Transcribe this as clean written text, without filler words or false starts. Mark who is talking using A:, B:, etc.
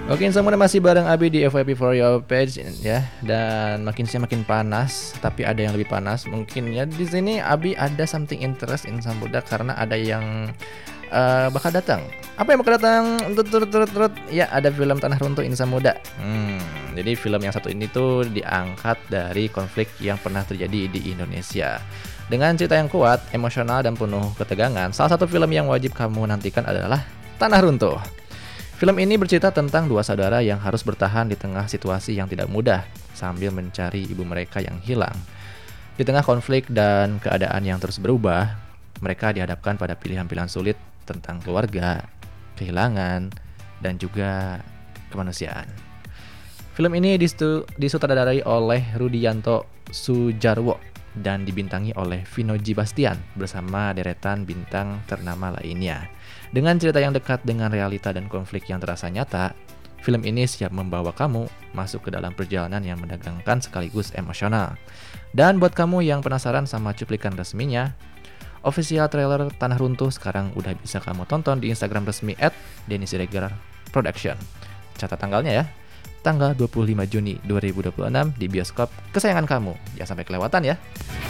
A: Oke, semua masih bareng Abi di FYP for your page ya. Dan makin siang makin panas, tapi ada yang lebih panas. Mungkin ya di sini Abi ada something interest in Sambudak karena ada yang bakal datang. Apa yang bakal datang? Turut. Ya, ada film Tanah Runtuh Insan Muda. Jadi film yang satu ini tuh diangkat dari konflik yang pernah terjadi di Indonesia. Dengan cerita yang kuat, emosional dan penuh ketegangan, salah satu film yang wajib kamu nantikan adalah Tanah Runtuh. Film ini bercerita tentang dua saudara yang harus bertahan di tengah situasi yang tidak mudah sambil mencari ibu mereka yang hilang. Di tengah konflik dan keadaan yang terus berubah, mereka dihadapkan pada pilihan-pilihan sulit tentang keluarga, kehilangan, dan juga kemanusiaan. Film ini disutradarai oleh Rudianto Sudjarwo dan dibintangi oleh Vino G. Bastian bersama deretan bintang ternama lainnya. Dengan cerita yang dekat dengan realita dan konflik yang terasa nyata, film ini siap membawa kamu masuk ke dalam perjalanan yang menegangkan sekaligus emosional. Dan buat kamu yang penasaran sama cuplikan resminya, official trailer Tanah Runtuh sekarang udah bisa kamu tonton di Instagram resmi @DennisSiregar_Production. Catat tanggalnya ya, tanggal 25 Juni 2026 di bioskop kesayangan kamu. Jangan sampai kelewatan ya.